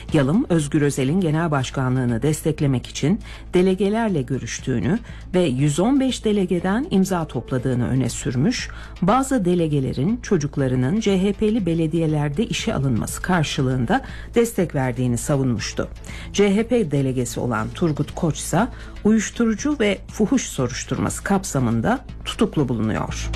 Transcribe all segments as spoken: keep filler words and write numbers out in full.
Yalım, Özgür Özel'in genel başkanlığını desteklemek için delegelerle görüştüğünü ve yüz on beş delegeden imza topladığını öne sürmüş, bazı delegelerin çocuklarının C H P'li belediyelerde işe alınması karşılığında destek verdiğini savunmuştu. C H P delegesi olan Turgut Koç ise uyuşturucu ve fuhuş soruşturması kapsamında tutuklu bulunuyor.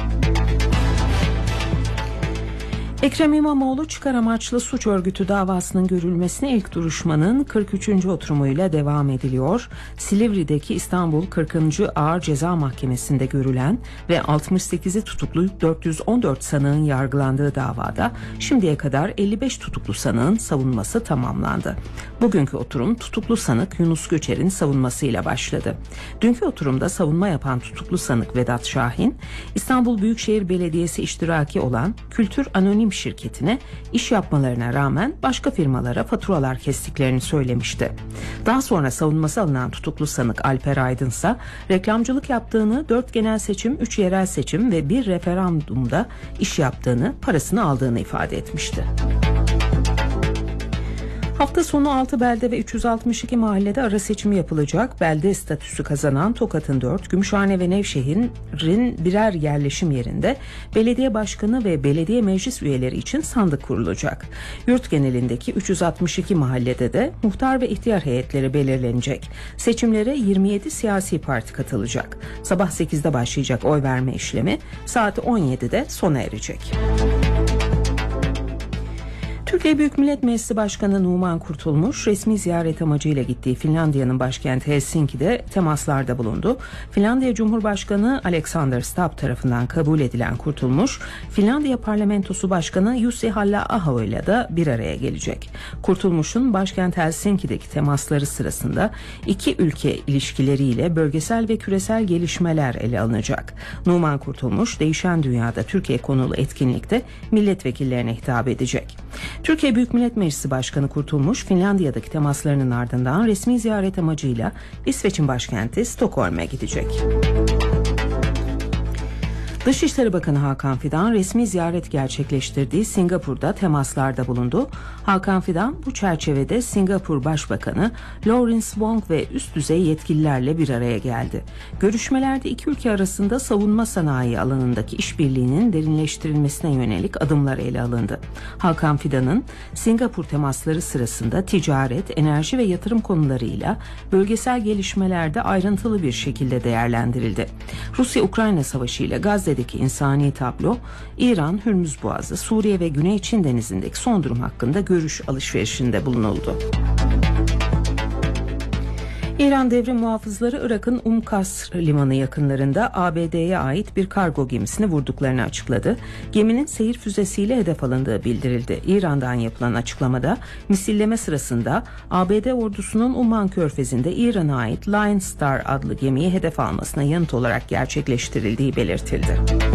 Ekrem İmamoğlu çıkar amaçlı suç örgütü davasının görülmesine ilk duruşmanın kırk üçüncü oturumuyla devam ediliyor. Silivri'deki İstanbul kırkıncı Ağır Ceza Mahkemesi'nde görülen ve altmış sekizi tutuklu dört yüz on dört sanığın yargılandığı davada şimdiye kadar elli beş tutuklu sanığın savunması tamamlandı. Bugünkü oturum tutuklu sanık Yunus Göçer'in savunmasıyla başladı. Dünkü oturumda savunma yapan tutuklu sanık Vedat Şahin, İstanbul Büyükşehir Belediyesi iştiraki olan Kültür Anonim şirketine iş yapmalarına rağmen başka firmalara faturalar kestiklerini söylemişti. Daha sonra savunması alınan tutuklu sanık Alper Aydın ise reklamcılık yaptığını, dört genel seçim, üç yerel seçim ve bir referandumda iş yaptığını, parasını aldığını ifade etmişti. Hafta sonu altı belde ve üç yüz altmış iki mahallede ara seçimi yapılacak. Belde statüsü kazanan Tokat'ın dört, Gümüşhane ve Nevşehir'in birer yerleşim yerinde belediye başkanı ve belediye meclis üyeleri için sandık kurulacak. Yurt genelindeki üç yüz altmış iki mahallede de muhtar ve ihtiyar heyetleri belirlenecek. Seçimlere yirmi yedi siyasi parti katılacak. Sabah sekizde başlayacak oy verme işlemi saat on yedide sona erecek. Türkiye Büyük Millet Meclisi Başkanı Numan Kurtulmuş resmi ziyaret amacıyla gittiği Finlandiya'nın başkenti Helsinki'de temaslarda bulundu. Finlandiya Cumhurbaşkanı Alexander Stubb tarafından kabul edilen Kurtulmuş, Finlandiya Parlamentosu Başkanı Jussi Halla-aho ile de bir araya gelecek. Kurtulmuş'un başkent Helsinki'deki temasları sırasında iki ülke ilişkileriyle bölgesel ve küresel gelişmeler ele alınacak. Numan Kurtulmuş, değişen dünyada Türkiye konulu etkinlikte milletvekillerine hitap edecek. Türkiye Büyük Millet Meclisi Başkanı Kurtulmuş, Finlandiya'daki temaslarının ardından resmi ziyaret amacıyla İsveç'in başkenti Stockholm'e gidecek. Dışişleri Bakanı Hakan Fidan resmi ziyaret gerçekleştirdiği Singapur'da temaslarda bulundu. Hakan Fidan bu çerçevede Singapur Başbakanı Lawrence Wong ve üst düzey yetkililerle bir araya geldi. Görüşmelerde iki ülke arasında savunma sanayi alanındaki işbirliğinin derinleştirilmesine yönelik adımlar ele alındı. Hakan Fidan'ın Singapur temasları sırasında ticaret, enerji ve yatırım konularıyla bölgesel gelişmelerde ayrıntılı bir şekilde değerlendirildi. Rusya-Ukrayna Savaşı ile Gazze Gazze'deki insani tablo, İran, Hürmüz Boğazı, Suriye ve Güney Çin Denizi'ndeki son durum hakkında görüş alışverişinde bulunuldu. İran devrim muhafızları Irak'ın Umm Kasr limanı yakınlarında A B D'ye ait bir kargo gemisini vurduklarını açıkladı. Geminin seyir füzesiyle hedef alındığı bildirildi. İran'dan yapılan açıklamada misilleme sırasında A B D ordusunun Umman Körfezi'nde İran'a ait Lion Star adlı gemiyi hedef almasına yanıt olarak gerçekleştirildiği belirtildi.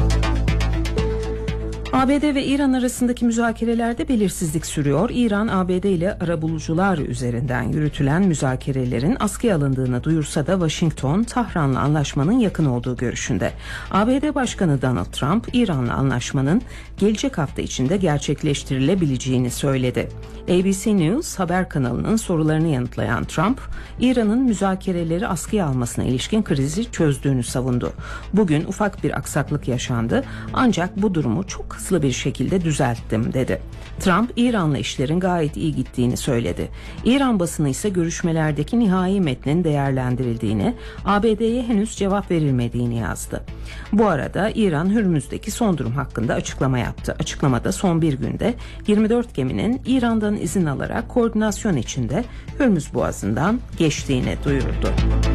A B D ve İran arasındaki müzakerelerde belirsizlik sürüyor. İran, A B D ile arabulucular üzerinden yürütülen müzakerelerin askıya alındığını duyursa da Washington, Tahran'la anlaşmanın yakın olduğu görüşünde. A B D Başkanı Donald Trump, İran'la anlaşmanın gelecek hafta içinde gerçekleştirilebileceğini söyledi. A B C News haber kanalının sorularını yanıtlayan Trump, İran'ın müzakereleri askıya almasına ilişkin krizi çözdüğünü savundu. Bugün ufak bir aksaklık yaşandı, ancak bu durumu çok hızlı bir şekilde düzelttim dedi. Trump, İran'la işlerin gayet iyi gittiğini söyledi. İran basını ise görüşmelerdeki nihai metnin değerlendirildiğini, A B D'ye henüz cevap verilmediğini yazdı. Bu arada İran, Hürmüz'deki son durum hakkında açıklama yaptı. Açıklamada son bir günde yirmi dört geminin İran'dan izin alarak koordinasyon içinde Hürmüz Boğazı'ndan geçtiğini duyurdu.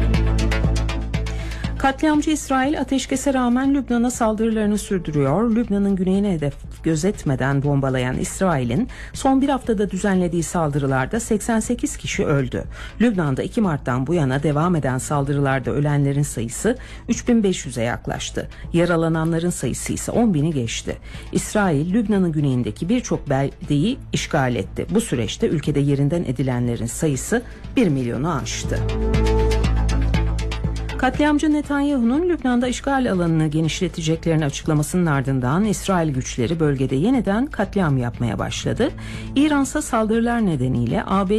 Katliamcı İsrail ateşkese rağmen Lübnan'a saldırılarını sürdürüyor. Lübnan'ın güneyine hedef gözetmeden bombalayan İsrail'in son bir haftada düzenlediği saldırılarda seksen sekiz kişi öldü. Lübnan'da iki Mart'tan bu yana devam eden saldırılarda ölenlerin sayısı üç bin beş yüze yaklaştı. Yaralananların sayısı ise on bini geçti. İsrail, Lübnan'ın güneyindeki birçok beldeyi işgal etti. Bu süreçte ülkede yerinden edilenlerin sayısı bir milyonu aştı. Katliamcı Netanyahu'nun Lübnan'da işgal alanını genişleteceklerini açıklamasının ardından İsrail güçleri bölgede yeniden katliam yapmaya başladı. İran ise saldırılar nedeniyle A B